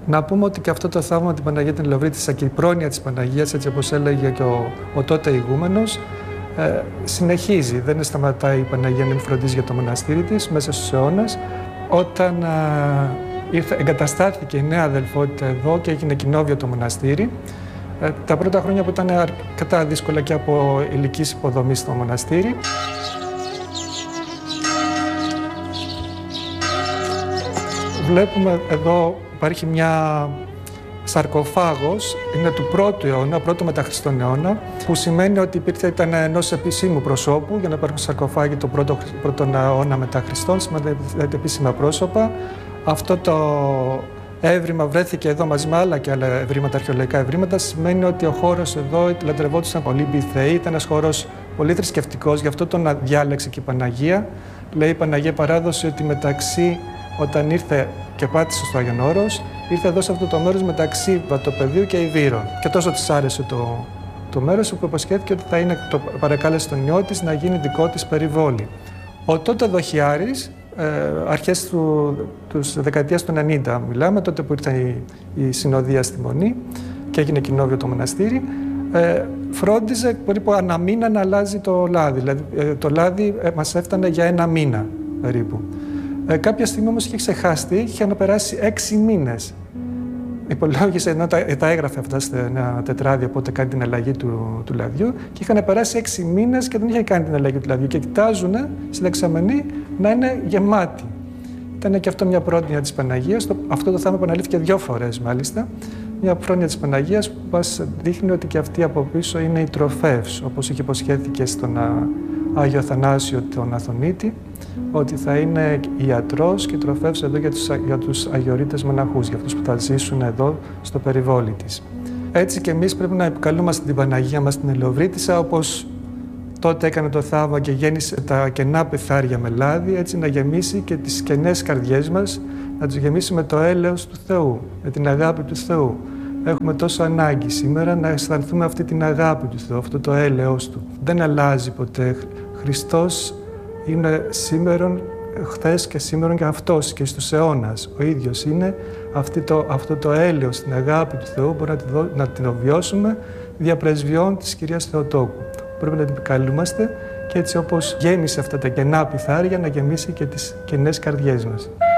Να πούμε ότι και αυτό το θαύμα την Παναγία την Ελεοβρύτισσα και η πρόνοια της Παναγίας, έτσι όπως έλεγε και ο τότε ηγούμενος, συνεχίζει. Δεν σταματάει η Παναγία να φροντίζει για το μοναστήρι της μέσα στους αιώνες. Όταν εγκαταστάθηκε η νέα αδελφότητα εδώ και έγινε κοινόβιο το μοναστήρι, τα πρώτα χρόνια που ήταν αρκετά δύσκολα και από υλικής υποδομής στο μοναστήρι, βλέπουμε εδώ υπάρχει μια σαρκοφάγος, είναι του πρώτου αιώνα, πρώτου μετά Χριστόν αιώνα, που σημαίνει ότι ήταν ενός επισήμου προσώπου. Για να υπάρχουν σαρκοφάγοι το πρώτο αιώνα μετά Χριστόν, σημαίνει επίσημα πρόσωπα. Αυτό το έβριμα βρέθηκε εδώ μαζί με άλλα και άλλα ευρήματα, αρχαιολογικά ευρήματα. Σημαίνει ότι ο χώρος εδώ λατρευόντουσαν Ολύμπιοι θεοί, ήταν ένας χώρος πολύ θρησκευτικός, γι' αυτό τον διάλεξε και η Παναγία. Λέει η Παναγία παράδοση ότι όταν ήρθε και πάτησε στο Άγιον Όρος, ήρθε εδώ σε αυτό το μέρος μεταξύ Βατοπεδίου και Ιβύρων. Και τόσο της άρεσε το μέρος που υποσχέθηκε ότι το παρακάλεσε τον ιό της να γίνει δικό της περιβόλι. Ο τότε δοχιάρης, αρχές της δεκαετίας του 90 μιλάμε, τότε που ήρθε η συνοδεία στη Μονή και έγινε κοινόβιο το μοναστήρι, φρόντιζε περίπου ανά μήνα να αλλάζει το λάδι. Δηλαδή το λάδι μας έφτανε για ένα μήνα περίπου. Κάποια στιγμή όμως είχε ξεχάσει, είχε να περάσει 6 μήνες. Υπολόγισε, ενώ τα έγραφε αυτά σε ένα τετράδιο, πότε κάνει την αλλαγή του λαδιού, και είχαν περάσει 6 μήνες και δεν είχε κάνει την αλλαγή του λαδιού. Και κοιτάζουν στη δεξαμενή να είναι γεμάτη. Ήταν και αυτό μια πρόνοια της Παναγίας. Αυτό το θαύμα επαναλήφθηκε 2 φορές μάλιστα. Μια πρόνοια της Παναγίας που μας δείχνει ότι και αυτή από πίσω είναι η τροφεύς, όπως είχε υποσχέθηκε στον Άγιο Αθανάσιο τον Αθωνίτη, ότι θα είναι ιατρός και τροφεύς εδώ για τους αγιορείτες μοναχούς, για αυτούς που θα ζήσουν εδώ στο περιβόλι της. Έτσι και εμείς πρέπει να επικαλούμαστε την Παναγία μας την Ελεοβρύτισσα, όπως τότε έκανε το θαύμα και γέννησε τα κενά πυθάρια με λάδι, έτσι να γεμίσει και τις κενές καρδιές μας, να τους γεμίσει με το έλεος του Θεού, με την αγάπη του Θεού. Έχουμε τόσο ανάγκη σήμερα να αισθανθούμε αυτή την αγάπη του Θεού, αυτό το έλεος του. Δεν αλλάζει ποτέ. Χριστός είναι σήμερον, χθες και σήμερον και αυτός και στους αιώνας. Ο ίδιος είναι αυτό το έλεος, την αγάπη του Θεού, μπορούμε να την βιώσουμε δια πρεσβειών της Κυρίας Θεοτόκου. Πρέπει να την επικαλούμαστε και έτσι όπως γέμισε αυτά τα κενά πυθάρια, να γεμίσει και τις κενές καρδιές μας.